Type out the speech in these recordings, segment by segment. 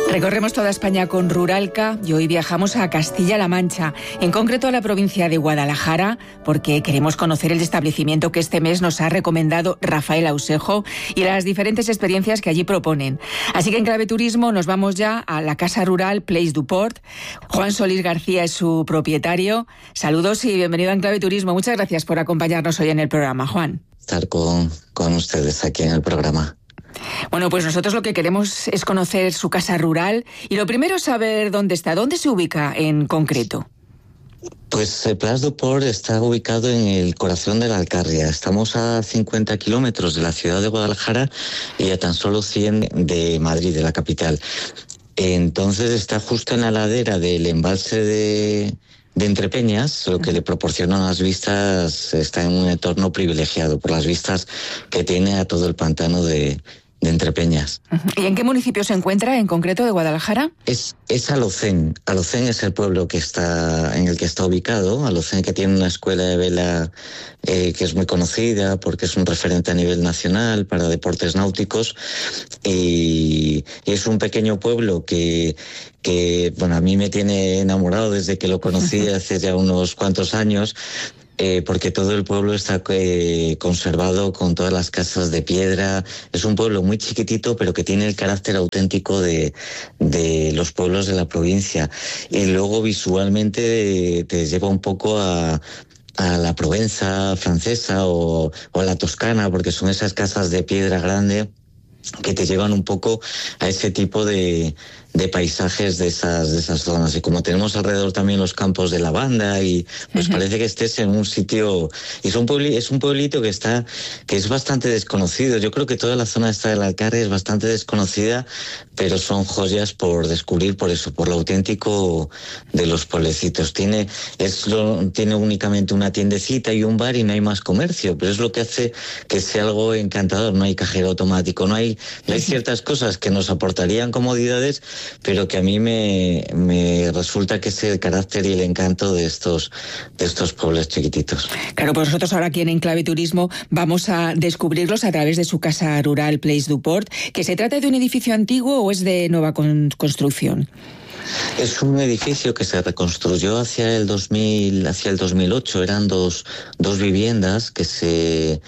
Recorremos toda España con Ruralca y hoy viajamos a Castilla-La Mancha, en concreto a la provincia de Guadalajara, porque queremos conocer el establecimiento que este mes nos ha recomendado Rafael Ausejo y las diferentes experiencias que allí proponen. Así que en Clave Turismo nos vamos ya a la Casa Rural Place du Port. Juan Solís García es su propietario. Saludos y bienvenido a Clave Turismo. Muchas gracias por acompañarnos hoy en el programa, Juan. Estar con ustedes aquí en el programa. Bueno, pues nosotros lo que queremos es conocer su casa rural y lo primero es saber dónde está, dónde se ubica en concreto. Pues el Place du Port está ubicado en el corazón de la Alcarria. Estamos a 50 kilómetros de la ciudad de Guadalajara y a tan solo 100 de Madrid, de la capital. Entonces está justo en la ladera del embalse de Entrepeñas, lo que le proporciona unas vistas, está en un entorno privilegiado por las vistas que tiene a todo el pantano de Entrepeñas. ¿Y en qué municipio se encuentra en concreto de Guadalajara? Es Alocén. Alocén es el pueblo en el que está ubicado. Alocén, que tiene una escuela de vela que es muy conocida porque es un referente a nivel nacional para deportes náuticos, y es un pequeño pueblo que bueno, a mí me tiene enamorado desde que lo conocí hace ya unos cuantos años. Porque todo el pueblo está conservado con todas las casas de piedra. Es un pueblo muy chiquitito, pero que tiene el carácter auténtico de los pueblos de la provincia. Y luego visualmente te lleva un poco a la Provenza francesa o a la Toscana, porque son esas casas de piedra grande que te llevan un poco a ese tipo de paisajes de esas zonas. Y como tenemos alrededor también los campos de lavanda, y pues parece que estés en un sitio, y es un pueblito que es bastante desconocido. Yo creo que toda la zona esta del Alcarria es bastante desconocida, pero son joyas por descubrir, por eso, por lo auténtico de los pueblecitos. Tiene únicamente una tiendecita y un bar y no hay más comercio, pero es lo que hace que sea algo encantador. No hay cajero automático, no hay ciertas cosas que nos aportarían comodidades, pero que a mí me resulta que es el carácter y el encanto de estos pueblos chiquititos. Claro, pues nosotros ahora aquí en Enclave Turismo vamos a descubrirlos a través de su casa rural Place du Port. ¿Que se trata de un edificio antiguo o es de nueva construcción? Es un edificio que se reconstruyó hacia el 2008. Eran dos viviendas que se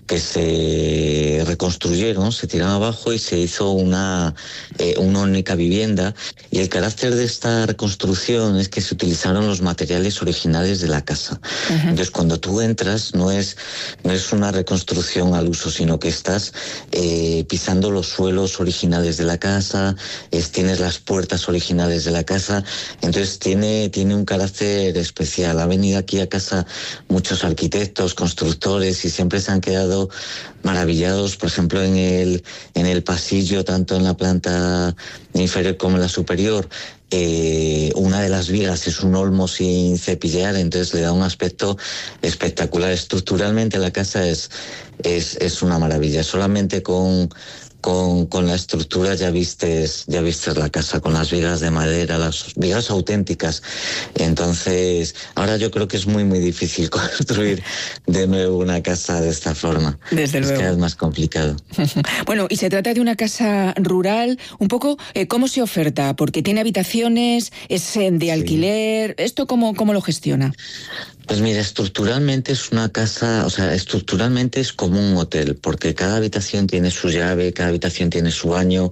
reconstruyeron, se tiraron abajo y se hizo una única vivienda. Y el carácter de esta reconstrucción es que se utilizaron los materiales originales de la casa. Entonces, cuando tú entras, no es una reconstrucción al uso, sino que estás pisando los suelos originales de la casa, tienes las puertas originales de la casa. Entonces tiene un carácter especial. Ha venido aquí a casa muchos arquitectos, constructores, y siempre se han quedado maravillados, por ejemplo, en el pasillo, tanto en la planta inferior como en la superior. Una de las vigas es un olmo sin cepillar, entonces le da un aspecto espectacular. Estructuralmente la casa es una maravilla. Solamente con la estructura ya vistes la casa, con las vigas de madera, las vigas auténticas. Entonces, ahora yo creo que es muy, muy difícil construir de nuevo una casa de esta forma. Desde luego. Es cada vez más complicado. Bueno, y se trata de una casa rural, un poco, ¿cómo se oferta? Porque tiene habitaciones, es de alquiler, ¿esto cómo lo gestiona? Pues mira, estructuralmente es una casa, estructuralmente es como un hotel, porque cada habitación tiene su llave, cada habitación tiene su baño,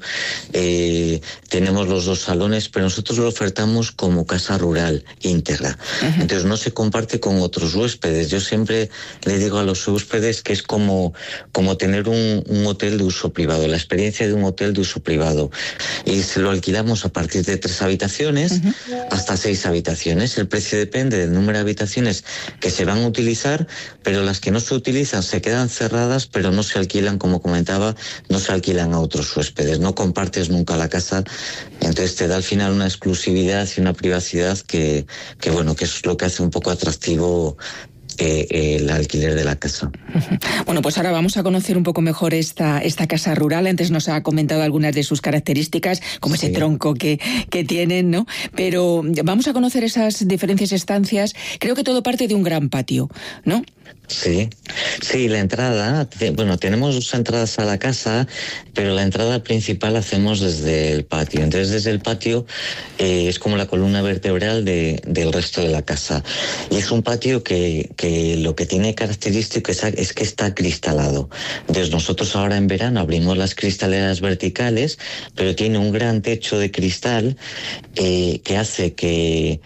tenemos los 2 salones, pero nosotros lo ofertamos como casa rural íntegra. Entonces no se comparte con otros huéspedes. Yo siempre le digo a los huéspedes que es como tener un hotel de uso privado, la experiencia de un hotel de uso privado. Y se lo alquilamos a partir de 3 habitaciones hasta 6 habitaciones. El precio depende del número de habitaciones que se van a utilizar, pero las que no se utilizan se quedan cerradas, pero no se alquilan, como comentaba, no se alquilan a otros huéspedes. No compartes nunca la casa, entonces te da al final una exclusividad y una privacidad que es lo que hace un poco atractivo el alquiler de la casa. Bueno, pues ahora vamos a conocer un poco mejor esta casa rural. Antes nos ha comentado algunas de sus características, como ese tronco que tienen, ¿no? Pero vamos a conocer esas diferentes estancias. Creo que todo parte de un gran patio, ¿no? Sí, la entrada, bueno, tenemos 2 entradas a la casa, pero la entrada principal la hacemos desde el patio. Entonces, desde el patio es como la columna vertebral del resto de la casa. Y es un patio que lo que tiene característico es que está cristalado. Entonces, nosotros ahora en verano abrimos las cristaleras verticales, pero tiene un gran techo de cristal que hace que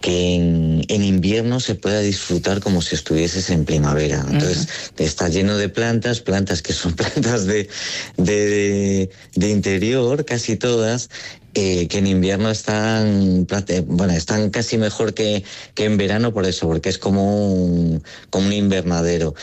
en invierno se pueda disfrutar como si estuvieses en primavera. Entonces, está lleno de plantas que son plantas de interior, casi todas, que en invierno están casi mejor que en verano por eso, porque es como un invernadero.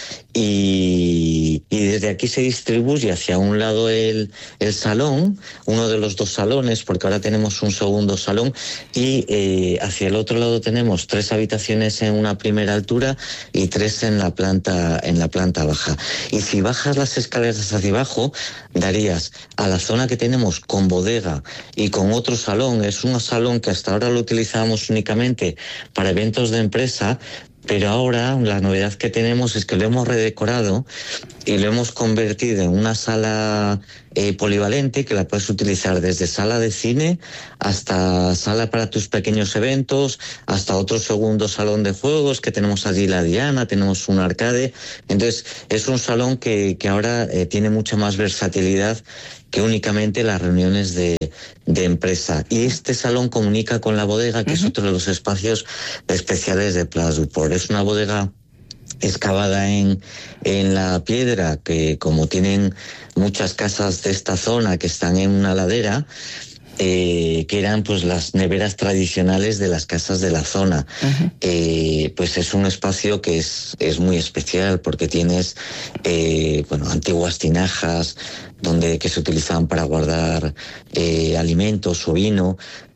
Y desde aquí se distribuye hacia un lado el salón, uno de los 2 salones, porque ahora tenemos un segundo salón, y hacia el otro lado tenemos 3 habitaciones en una primera altura y 3 en la planta baja. Y si bajas las escaleras hacia abajo, darías a la zona que tenemos con bodega y con otro salón. Es un salón que hasta ahora lo utilizábamos únicamente para eventos de empresa, pero ahora la novedad que tenemos es que lo hemos redecorado y lo hemos convertido en una sala polivalente que la puedes utilizar desde sala de cine hasta sala para tus pequeños eventos, hasta otro segundo salón de juegos que tenemos allí la Diana, tenemos un arcade. Entonces es un salón que ahora tiene mucha más versatilidad que únicamente las reuniones de empresa. Y este salón comunica con la bodega, que es otro de los espacios especiales de Place du Port. Es una bodega excavada en la piedra, que como tienen muchas casas de esta zona que están en una ladera, que eran pues las neveras tradicionales de las casas de la zona. Pues es un espacio que es muy especial, porque tienes antiguas tinajas que se utilizaban para guardar alimentos o vino.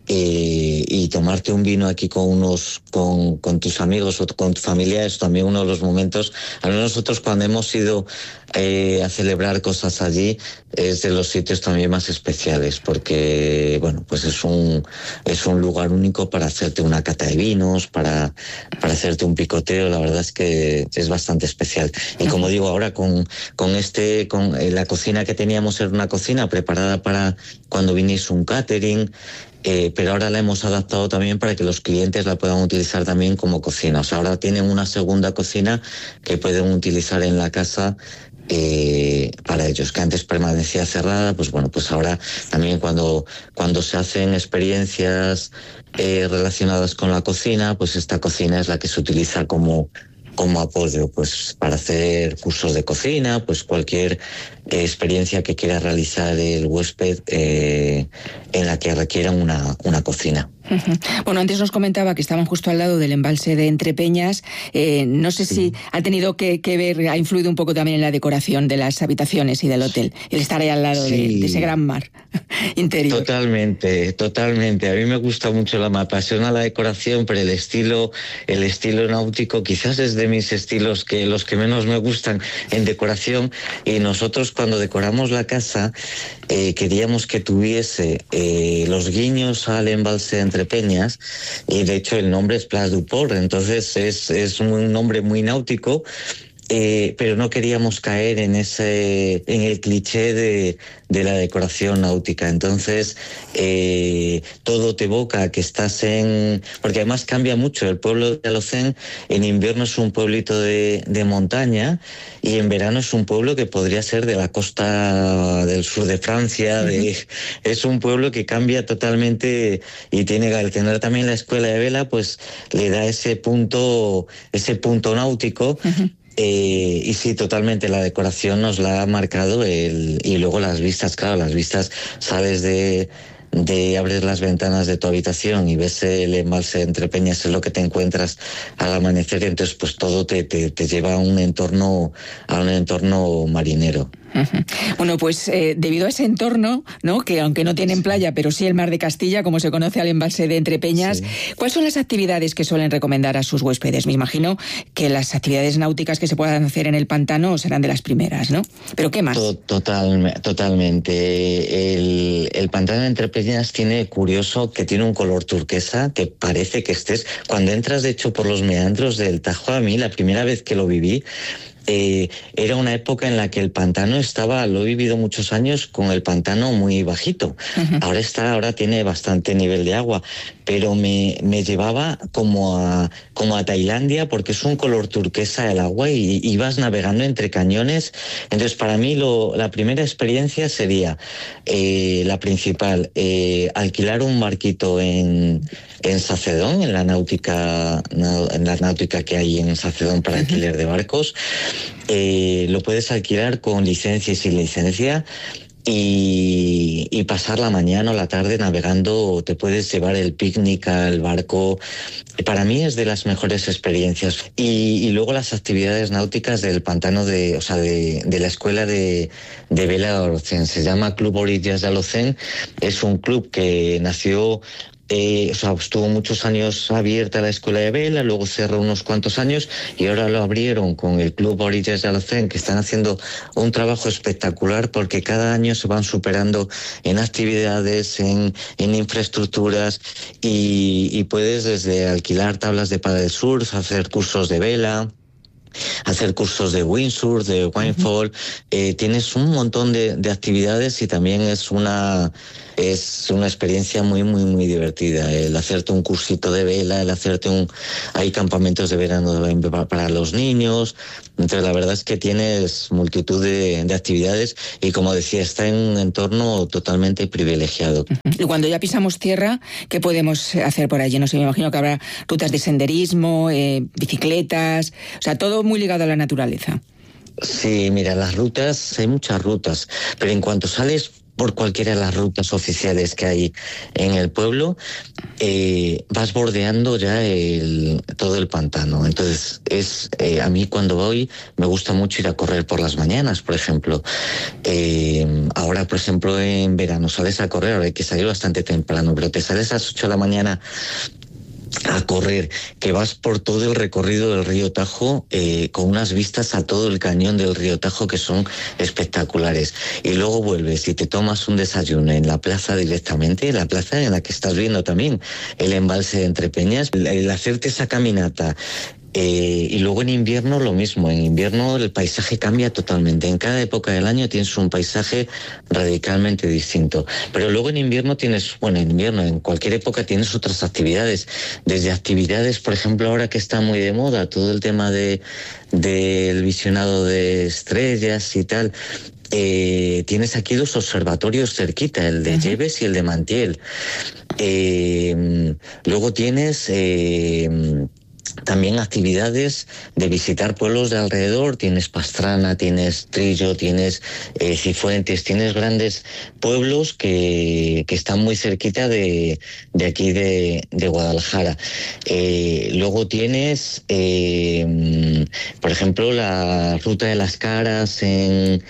Y tomarte un vino aquí con tus amigos o con tu familia es también uno de los momentos. A nosotros, cuando hemos ido a celebrar cosas allí, es de los sitios también más especiales, porque pues es un lugar único para hacerte una cata de vinos, para hacerte un picoteo. La verdad es que es bastante especial. Y como digo, ahora con la cocina que teníamos, era una cocina preparada para cuando viniese un catering. Pero ahora la hemos adaptado también para que los clientes la puedan utilizar también como cocina. O sea, ahora tienen una segunda cocina que pueden utilizar en la casa para ellos, que antes permanecía cerrada. Pues ahora también cuando se hacen experiencias relacionadas con la cocina, pues esta cocina es la que se utiliza como apoyo, pues para hacer cursos de cocina, pues cualquier experiencia que quiera realizar el huésped en la que requieran una cocina. Bueno, antes nos comentaba que estaban justo al lado del embalse de Entrepeñas. No sé si ha tenido que ver, ha influido un poco también en la decoración de las habitaciones y del hotel, el estar ahí al lado de ese gran mar interior. Totalmente. A mí me gusta mucho, me apasiona la decoración, pero el estilo náutico quizás es de mis estilos los que menos me gustan en decoración. Y nosotros, cuando decoramos la casa, queríamos que tuviese los guiños al embalse de Entrepeñas, y de hecho el nombre es Place du Port, entonces es un nombre muy náutico. Pero no queríamos caer en el cliché de la decoración náutica. Entonces todo te evoca que estás porque además cambia mucho. El pueblo de Alocén en invierno es un pueblito de montaña, y en verano es un pueblo que podría ser de la costa del sur de Francia. Es un pueblo que cambia totalmente, y al tener también la escuela de vela, pues le da ese punto náutico. Y sí, totalmente, la decoración nos la ha marcado y luego las vistas, sales de abrir las ventanas de tu habitación y ves el embalse de Entrepeñas, es lo que te encuentras al amanecer, y entonces pues todo te lleva a un entorno marinero. Bueno, pues debido a ese entorno, ¿no?, que aunque no tienen playa, pero sí el mar de Castilla, como se conoce al embalse de Entrepeñas, sí. ¿Cuáles son las actividades que suelen recomendar a sus huéspedes? Me imagino que las actividades náuticas que se puedan hacer en el pantano serán de las primeras, ¿no? ¿Pero qué más? Totalmente. El pantano de Entrepeñas tiene curioso que tiene un color turquesa que parece que estés... Cuando entras, de hecho, por los meandros del Tajo, a mí la primera vez que lo viví, era una época en la que el pantano lo he vivido muchos años con el pantano muy bajito. Uh-huh. Ahora tiene bastante nivel de agua, pero me llevaba como a Tailandia porque es un color turquesa el agua y ibas navegando entre cañones. Entonces, para mí la primera experiencia sería la principal, alquilar un barquito en Sacedón, en la náutica que hay en Sacedón para alquiler de barcos. Lo puedes alquilar con licencia y sin licencia y pasar la mañana o la tarde navegando. Te puedes llevar el picnic al barco. Para mí es de las mejores experiencias. Y luego las actividades náuticas del pantano de la escuela de vela de Alocén. Se llama Club Orillas de Alocén. Es un club que nació... estuvo muchos años abierta la escuela de vela, luego cerró unos cuantos años y ahora lo abrieron con el Club Orillas de Alocén, que están haciendo un trabajo espectacular porque cada año se van superando en actividades, en infraestructuras y puedes desde alquilar tablas de paddle surf, hacer cursos de vela, hacer cursos de windsurf, de windfall. Uh-huh. Tienes un montón de actividades y también es una experiencia muy, muy, muy divertida. El hacerte un cursito de vela, hay campamentos de verano para los niños. Entonces, la verdad es que tienes multitud de actividades y, como decía, está en un entorno totalmente privilegiado. Y cuando ya pisamos tierra, ¿qué podemos hacer por allí? No sé, me imagino que habrá rutas de senderismo, bicicletas, o sea, todo muy ligado a la naturaleza. Sí, mira, hay muchas rutas, pero en cuanto sales por cualquiera de las rutas oficiales que hay en el pueblo, vas bordeando ya todo el pantano. Entonces, a mí cuando voy me gusta mucho ir a correr por las mañanas, por ejemplo. Ahora, por ejemplo, en verano sales a correr, ahora hay que salir bastante temprano, pero te sales a las 8 de la mañana a correr, que vas por todo el recorrido del río Tajo, con unas vistas a todo el cañón del río Tajo que son espectaculares, y luego vuelves y te tomas un desayuno en la plaza directamente, la plaza en la que estás viendo también el embalse de Entrepeñas. El hacerte esa caminata, y luego en invierno lo mismo. En invierno el paisaje cambia totalmente. En cada época del año tienes un paisaje radicalmente distinto. Pero luego en invierno en cualquier época tienes otras actividades. Desde actividades, por ejemplo, ahora que está muy de moda todo el tema del visionado de estrellas y tal. Tienes aquí 2 observatorios cerquita, el de Lleves y el de Mantiel. Luego tienes... también actividades de visitar pueblos de alrededor. Tienes Pastrana, tienes Trillo, tienes Cifuentes, tienes grandes pueblos que están muy cerquita de aquí de Guadalajara. Luego tienes, por ejemplo, la Ruta de las Caras en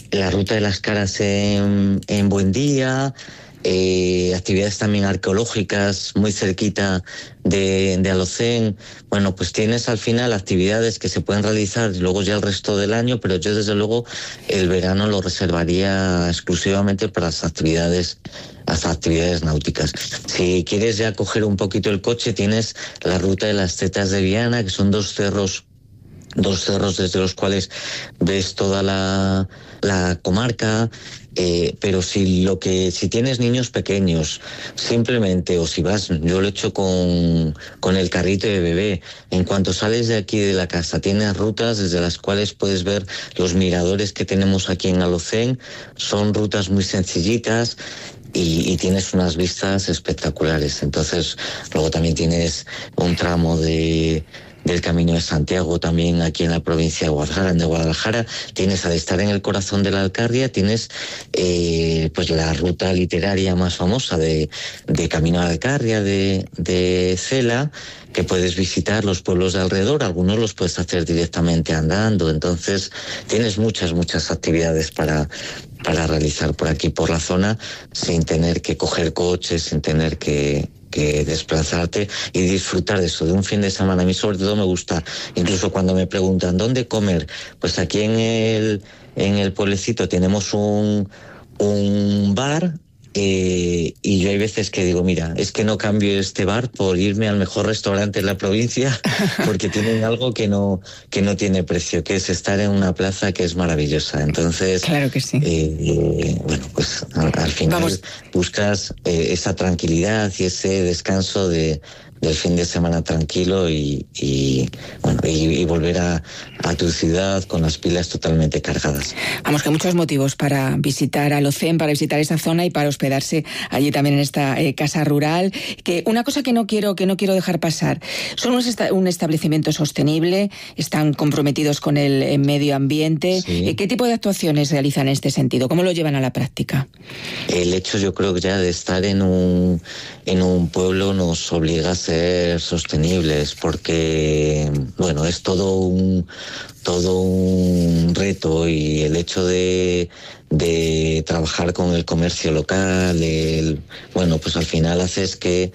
Buendía. Actividades también arqueológicas muy cerquita de Alocén. Bueno, pues tienes al final actividades que se pueden realizar luego ya el resto del año, pero yo desde luego el verano lo reservaría exclusivamente para las actividades náuticas. Si quieres ya coger un poquito el coche, tienes la Ruta de las Tetas de Viana, que son 2 cerros desde los cuales ves toda la comarca. Pero si tienes niños pequeños, simplemente, o si vas, yo lo he hecho con el carrito de bebé, en cuanto sales de aquí de la casa, tienes rutas desde las cuales puedes ver los miradores que tenemos aquí en Alocén. Son rutas muy sencillitas y tienes unas vistas espectaculares. Entonces, luego también tienes un tramo de del Camino de Santiago, también aquí en la provincia de Guadalajara. Tienes, al estar en el corazón de la Alcarria, tienes pues la ruta literaria más famosa de Camino a la Alcarria, de Cela, que puedes visitar los pueblos de alrededor. Algunos los puedes hacer directamente andando. Entonces tienes muchas actividades para realizar por aquí, por la zona, sin tener que coger coches, sin tener que desplazarte, y disfrutar de eso, de un fin de semana. A mí sobre todo me gusta, incluso cuando me preguntan ¿dónde comer? Pues aquí en el pueblecito tenemos un bar, y yo hay veces que digo, mira, es que no cambio este bar por irme al mejor restaurante en la provincia, porque tienen algo que no tiene precio, que es estar en una plaza que es maravillosa. Entonces, claro que sí. Bueno, pues al final buscas esa tranquilidad y ese descanso del fin de semana tranquilo y volver a tu ciudad con las pilas totalmente cargadas. Vamos, que muchos motivos para visitar Alocén, para visitar esa zona y para hospedarse allí también en esta casa rural. Que una cosa que no quiero dejar pasar, son un establecimiento sostenible, están comprometidos con el medio ambiente. Sí. ¿Qué tipo de actuaciones realizan en este sentido? ¿Cómo lo llevan a la práctica? El hecho, yo creo que ya de estar en un pueblo nos obliga a ser sostenibles, porque bueno, es todo un reto, y el hecho de trabajar con el comercio local, pues al final haces que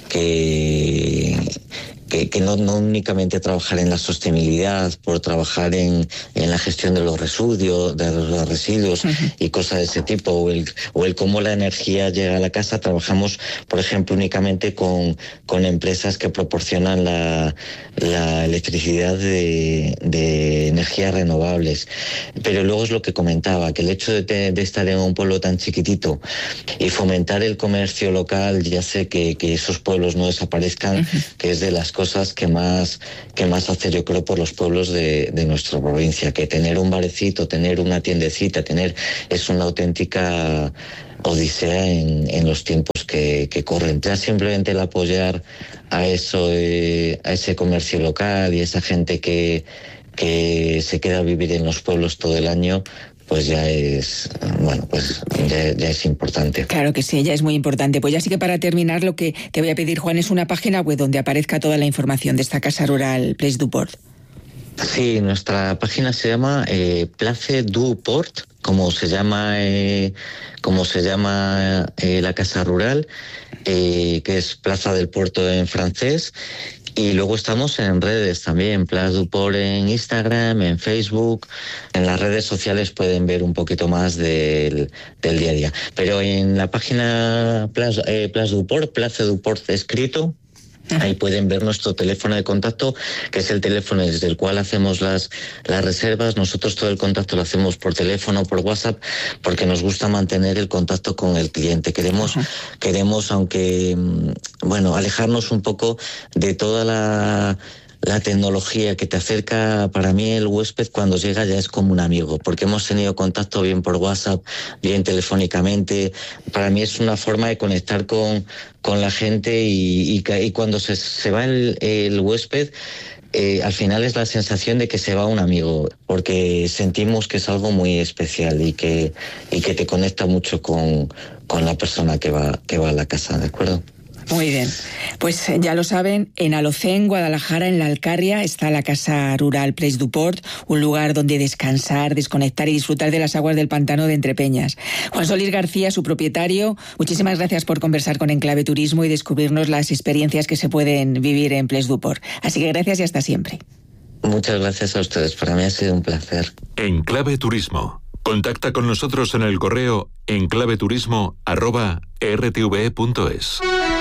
no únicamente trabajar en la sostenibilidad, por trabajar en la gestión de los residuos y cosas de ese tipo, o el cómo la energía llega a la casa. Trabajamos, por ejemplo, únicamente con empresas que proporcionan la electricidad de energías renovables. Pero luego es lo que comentaba, que el hecho de estar en un pueblo tan chiquitito y fomentar el comercio local y hace que esos pueblos no desaparezcan, que es de las cosas que más hace, yo creo, por los pueblos de nuestra provincia, que tener un barecito, tener una tiendecita, es una auténtica odisea en los tiempos que corren. Ya simplemente el apoyar a eso, a ese comercio local y esa gente que se queda a vivir en los pueblos todo el año, pues ya es, ya es importante. Claro que sí, ya es muy importante. Pues ya sí que para terminar, lo que te voy a pedir, Juan, es una página web donde aparezca toda la información de esta casa rural Place du Port. Sí, nuestra página se llama Place du Port, como se llama la casa rural, que es Plaza del Puerto en francés. Y luego estamos en redes también, Place du Port en Instagram, en Facebook. En las redes sociales pueden ver un poquito más del día a día. Pero en la página Place du Port escrito, ahí pueden ver nuestro teléfono de contacto, que es el teléfono desde el cual hacemos las reservas. Nosotros todo el contacto lo hacemos por teléfono, por WhatsApp, porque nos gusta mantener el contacto con el cliente. Queremos, aunque, alejarnos un poco de toda la tecnología que te acerca. Para mí el huésped cuando llega ya es como un amigo, porque hemos tenido contacto bien por WhatsApp, bien telefónicamente. Para mí es una forma de conectar con la gente, y cuando se va el huésped, al final es la sensación de que se va un amigo, porque sentimos que es algo muy especial y que te conecta mucho con la persona que va a la casa, ¿de acuerdo? Muy bien, pues ya lo saben, en Alocén, Guadalajara, en la Alcarria, está la casa rural Place du Port, un lugar donde descansar, desconectar y disfrutar de las aguas del pantano de Entrepeñas. Juan Solís García, su propietario, muchísimas gracias por conversar con Enclave Turismo y descubrirnos las experiencias que se pueden vivir en Place du Port. Así que gracias y hasta siempre. Muchas gracias a ustedes, para mí ha sido un placer. Enclave Turismo. Contacta con nosotros en el correo enclaveturismo@rtve.es.